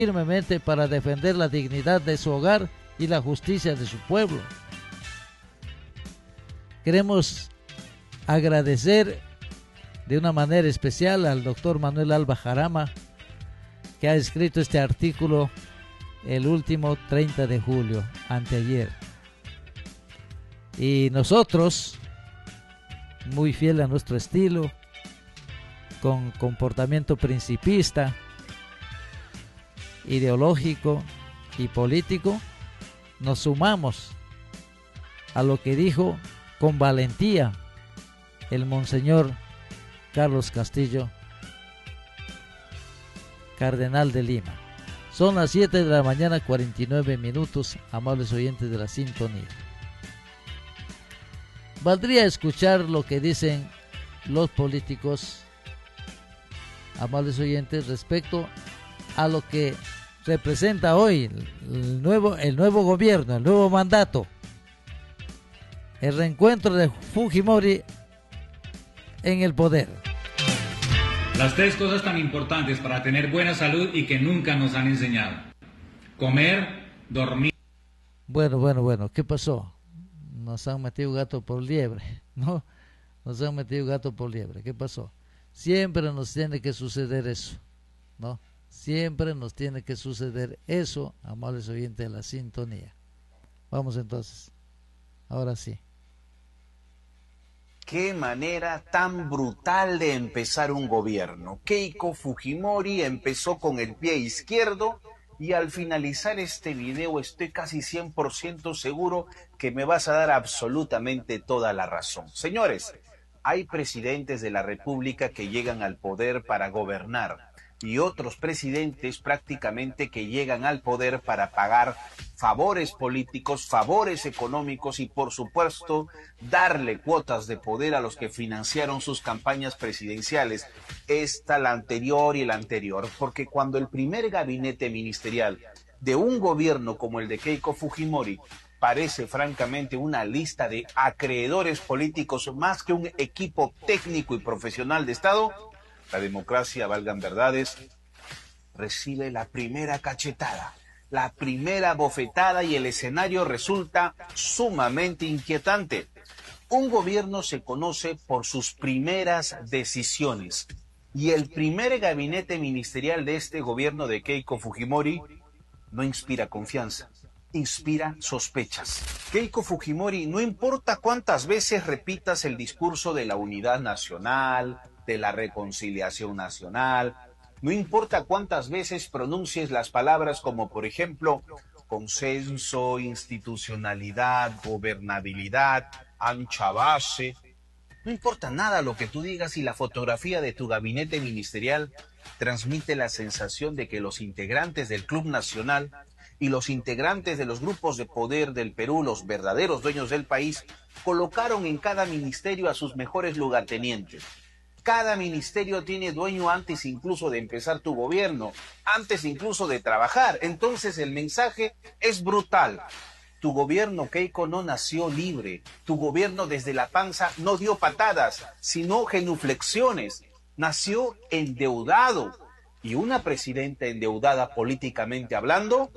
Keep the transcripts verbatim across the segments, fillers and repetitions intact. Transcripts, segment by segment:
firmemente para defender la dignidad de su hogar y la justicia de su pueblo. Queremos agradecer de una manera especial al doctor Manuel Alba Jarama, que ha escrito este artículo el último treinta de julio, anteayer. Y nosotros, muy fiel a nuestro estilo, con comportamiento principista, ideológico y político, nos sumamos a lo que dijo con valentía el monseñor Carlos Castillo, cardenal de Lima. Son las siete de la mañana, cuarenta y nueve minutos, amables oyentes de la sintonía. Valdría escuchar lo que dicen los políticos, amables oyentes, respecto a lo que representa hoy el nuevo, el nuevo gobierno, el nuevo mandato, el reencuentro de Fujimori en el poder. Las tres cosas tan importantes para tener buena salud y que nunca nos han enseñado: comer, dormir. Bueno, bueno, bueno, ¿qué pasó? Nos han metido gato por liebre, ¿no? Nos han metido gato por liebre, ¿qué pasó? Siempre nos tiene que suceder eso, ¿no? Siempre nos tiene que suceder eso, amables oyentes de la sintonía. Vamos entonces, ahora sí. Qué manera tan brutal de empezar un gobierno. Keiko Fujimori empezó con el pie izquierdo y al finalizar este video estoy casi cien por ciento seguro que me vas a dar absolutamente toda la razón. Señores, hay presidentes de la República que llegan al poder para gobernar y otros presidentes prácticamente que llegan al poder para pagar favores políticos, favores económicos y por supuesto darle cuotas de poder a los que financiaron sus campañas presidenciales, esta, la anterior y la anterior, porque cuando el primer gabinete ministerial de un gobierno como el de Keiko Fujimori parece francamente una lista de acreedores políticos más que un equipo técnico y profesional de Estado, la democracia, valgan verdades, recibe la primera cachetada, la primera bofetada y el escenario resulta sumamente inquietante. Un gobierno se conoce por sus primeras decisiones y el primer gabinete ministerial de este gobierno de Keiko Fujimori no inspira confianza, inspira sospechas. Keiko Fujimori, no importa cuántas veces repitas el discurso de la unidad nacional, de la reconciliación nacional, no importa cuántas veces pronuncies las palabras como, por ejemplo, consenso, institucionalidad, gobernabilidad, ancha base, no importa nada lo que tú digas y la fotografía de tu gabinete ministerial transmite la sensación de que los integrantes del Club Nacional y los integrantes de los grupos de poder del Perú, los verdaderos dueños del país, colocaron en cada ministerio a sus mejores lugartenientes. Cada ministerio tiene dueño antes incluso de empezar tu gobierno, antes incluso de trabajar. Entonces el mensaje es brutal. Tu gobierno, Keiko, no nació libre. Tu gobierno desde la panza no dio patadas, sino genuflexiones. Nació endeudado. Y una presidenta endeudada políticamente hablando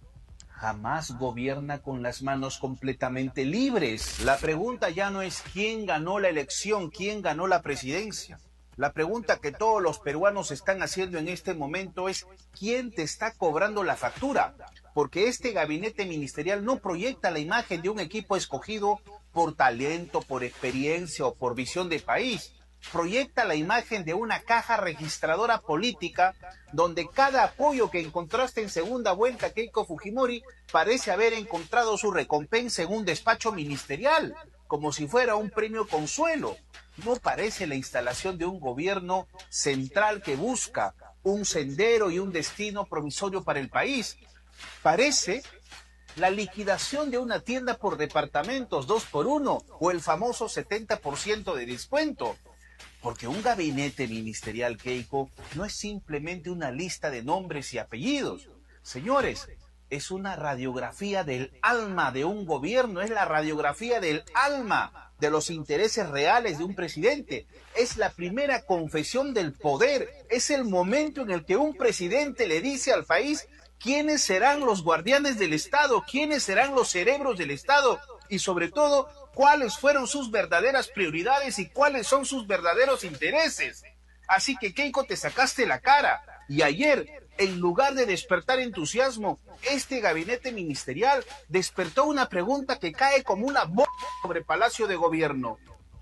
jamás gobierna con las manos completamente libres. La pregunta ya no es quién ganó la elección, quién ganó la presidencia. La pregunta que todos los peruanos están haciendo en este momento es quién te está cobrando la factura. Porque este gabinete ministerial no proyecta la imagen de un equipo escogido por talento, por experiencia o por visión de país. Proyecta la imagen de una caja registradora política donde cada apoyo que encontraste en segunda vuelta, Keiko Fujimori, parece haber encontrado su recompensa en un despacho ministerial, como si fuera un premio consuelo. No parece la instalación de un gobierno central que busca un sendero y un destino provisorio para el país. Parece la liquidación de una tienda por departamentos, dos por uno, o el famoso setenta por ciento de descuento. Porque un gabinete ministerial, Keiko, no es simplemente una lista de nombres y apellidos. Señores, es una radiografía del alma de un gobierno, es la radiografía del alma de los intereses reales de un presidente. Es la primera confesión del poder, es el momento en el que un presidente le dice al país ¿Quiénes serán los guardianes del Estado? ¿Quiénes serán los cerebros del Estado? Y sobre todo, ¿cuáles fueron sus verdaderas prioridades y cuáles son sus verdaderos intereses? Así que, Keiko, te sacaste la cara. Y ayer, en lugar de despertar entusiasmo, este gabinete ministerial despertó una pregunta que cae como una bomba sobre Palacio de Gobierno.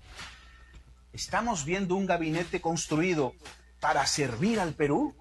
¿Estamos viendo un gabinete construido para servir al Perú?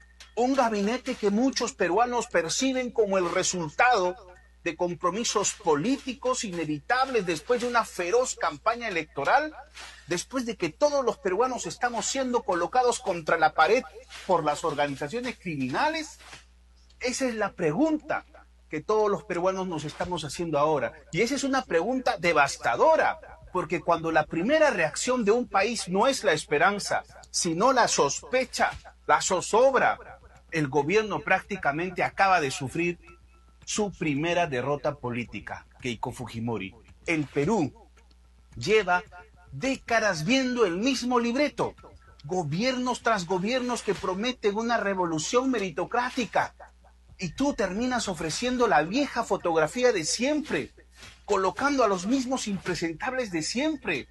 Un gabinete que muchos peruanos perciben como el resultado de compromisos políticos inevitables después de una feroz campaña electoral, después de que todos los peruanos estamos siendo colocados contra la pared por las organizaciones criminales. Esa es la pregunta que todos los peruanos nos estamos haciendo ahora. Y esa es una pregunta devastadora, porque cuando la primera reacción de un país no es la esperanza, sino la sospecha, la zozobra, el gobierno prácticamente acaba de sufrir su primera derrota política, Keiko Fujimori. El Perú lleva décadas viendo el mismo libreto, gobiernos tras gobiernos que prometen una revolución meritocrática, y tú terminas ofreciendo la vieja fotografía de siempre, colocando a los mismos impresentables de siempre.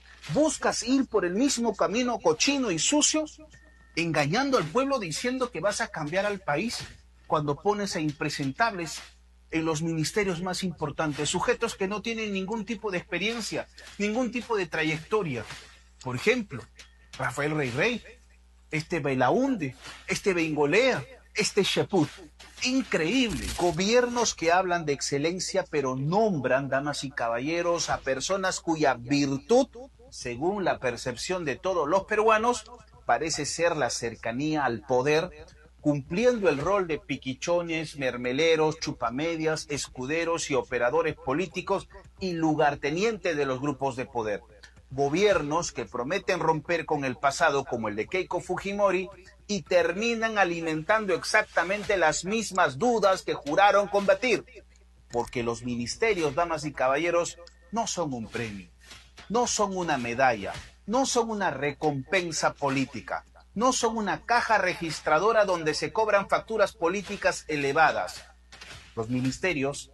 Buscas ir por el mismo camino cochino y sucio, engañando al pueblo diciendo que vas a cambiar al país, cuando pones a impresentables en los ministerios más importantes, sujetos que no tienen ningún tipo de experiencia, ningún tipo de trayectoria. Por ejemplo, Rafael Rey Rey, este Belaúnde, este Bengolea, este Cheput. Increíble. Gobiernos que hablan de excelencia, pero nombran, damas y caballeros, a personas cuya virtud, según la percepción de todos los peruanos, parece ser la cercanía al poder, cumpliendo el rol de piquichones, mermeleros, chupamedias, escuderos y operadores políticos y lugartenientes de los grupos de poder. Gobiernos que prometen romper con el pasado, como el de Keiko Fujimori, y terminan alimentando exactamente las mismas dudas que juraron combatir. Porque los ministerios, damas y caballeros, no son un premio, no son una medalla, no son una recompensa política. No son una caja registradora donde se cobran facturas políticas elevadas. Los ministerios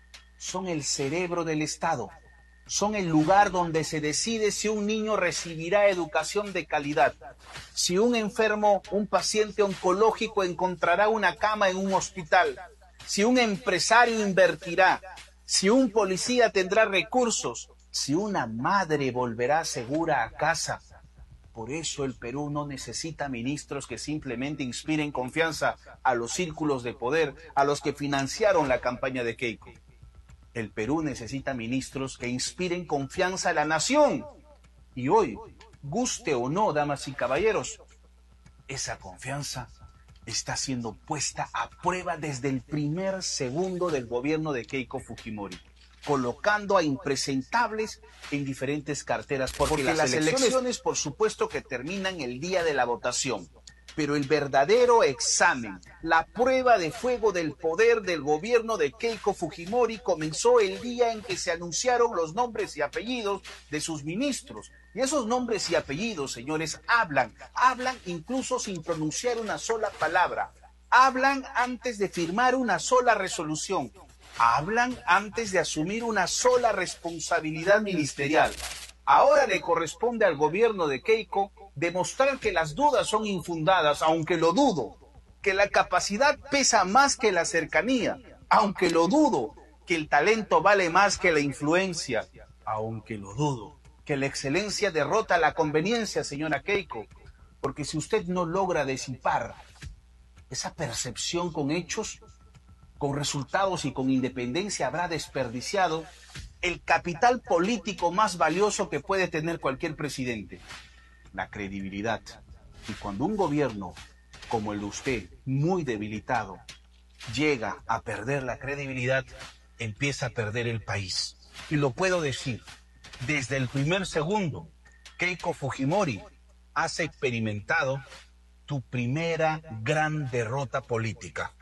son el cerebro del Estado. Son el lugar donde se decide si un niño recibirá educación de calidad, si un enfermo, un paciente oncológico encontrará una cama en un hospital, si un empresario invertirá, si un policía tendrá recursos, si una madre volverá segura a casa. Por eso el Perú no necesita ministros que simplemente inspiren confianza a los círculos de poder, a los que financiaron la campaña de Keiko. El Perú necesita ministros que inspiren confianza a la nación. Y hoy, guste o no, damas y caballeros, esa confianza está siendo puesta a prueba desde el primer segundo del gobierno de Keiko Fujimori, colocando a impresentables en diferentes carteras, porque, porque las, las elecciones, elecciones, por supuesto, que terminan el día de la votación, pero el verdadero examen, la prueba de fuego del poder del gobierno de Keiko Fujimori comenzó el día en que se anunciaron los nombres y apellidos de sus ministros. Y esos nombres y apellidos, señores, hablan, hablan incluso sin pronunciar una sola palabra, hablan antes de firmar una sola resolución, hablan antes de asumir una sola responsabilidad ministerial. Ahora le corresponde al gobierno de Keiko demostrar que las dudas son infundadas, aunque lo dudo, que la capacidad pesa más que la cercanía, aunque lo dudo, que el talento vale más que la influencia, aunque lo dudo, que la excelencia derrota la conveniencia, señora Keiko, porque si usted no logra disipar esa percepción con hechos, con resultados y con independencia, habrá desperdiciado el capital político más valioso que puede tener cualquier presidente, la credibilidad. Y cuando un gobierno como el de usted, muy debilitado, llega a perder la credibilidad, empieza a perder el país. Y lo puedo decir, desde el primer segundo, Keiko Fujimori, has experimentado tu primera gran derrota política.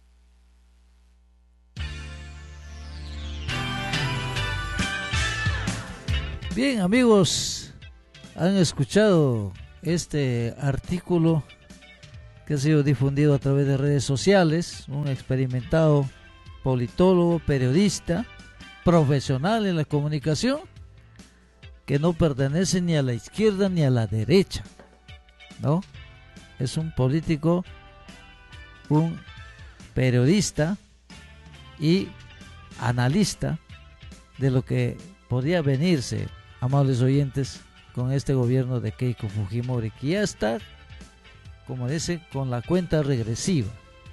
Bien, amigos, han escuchado este artículo que ha sido difundido a través de redes sociales, un experimentado politólogo, periodista, profesional en la comunicación, que no pertenece ni a la izquierda ni a la derecha, ¿no? Es un político, un periodista y analista de lo que podría venirse, amables oyentes, con este gobierno de Keiko Fujimori, que ya está, como dice, con la cuenta regresiva.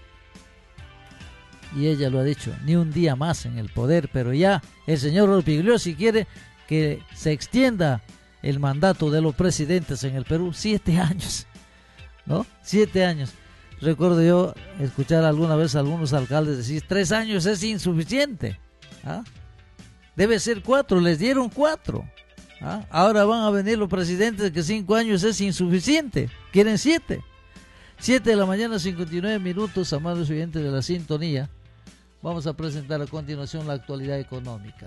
Y ella lo ha dicho, ni un día más en el poder, pero ya el señor Rospigliosi quiere que se extienda el mandato de los presidentes en el Perú, siete años, ¿no? Siete años. Recuerdo yo escuchar alguna vez a algunos alcaldes decir, tres años es insuficiente, ¿ah? Debe ser cuatro, les dieron cuatro, ¿ah? Ahora van a venir los presidentes que cinco años es insuficiente, quieren siete. Siete de la mañana, cincuenta y nueve minutos, amables oyentes de la sintonía. Vamos a presentar a continuación la actualidad económica.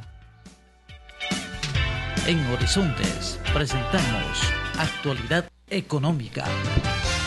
En Horizontes presentamos Actualidad Económica.